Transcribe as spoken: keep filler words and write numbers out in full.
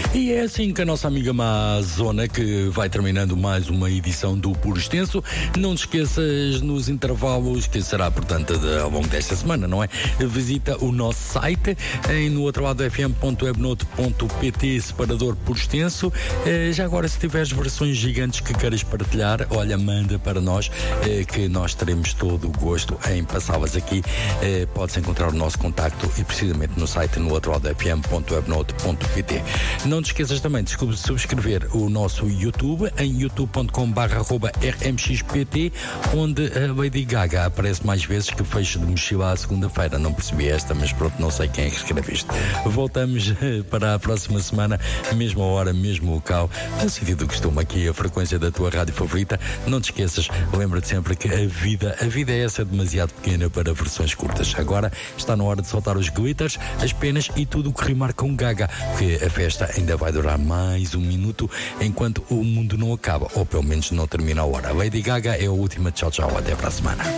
E é assim que a nossa amiga Mazona, que vai terminando mais uma edição do Puro Extenso. Não te esqueças nos intervalos, que será, portanto, de, ao longo desta semana, não é? Visita o nosso site em no outro lado f m ponto webnote ponto p t, separador Puro Extenso. Eh, já agora, se tiveres versões gigantes que queiras partilhar, olha, manda para nós, eh, que nós teremos todo o gosto em passá-las aqui. Eh, podes encontrar o nosso contacto e precisamente no site no outro lado f m ponto webnote ponto p t. Não te esqueças também de subscrever o nosso YouTube em youtube ponto com barra r m x p t, onde a Lady Gaga aparece mais vezes que fecho de mochila à segunda-feira. Não percebi esta, mas pronto, não sei quem é que escreve isto. Voltamos para a próxima semana, mesma hora, mesmo local, no sentido do costume, aqui a frequência da tua rádio favorita. Não te esqueças, lembra-te sempre que a vida, a vida é essa demasiado pequena para versões curtas. Agora está na hora de soltar os glitters, as penas e tudo o que rimar com Gaga, que a festa ainda vai durar mais um minuto enquanto o mundo não acaba, ou pelo menos não termina a hora. Lady Gaga é a última. Tchau, tchau, até para a semana.